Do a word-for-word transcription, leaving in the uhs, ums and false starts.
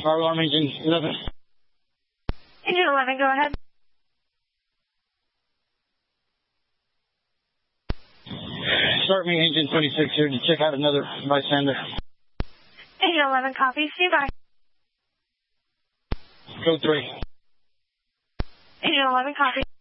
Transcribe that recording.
Fire alarm engine eleven. Engine eleven, go ahead. Start me engine twenty-six here to check out another bystander. Engine eleven, copy. Stand by. Code three. Engine eleven, copy.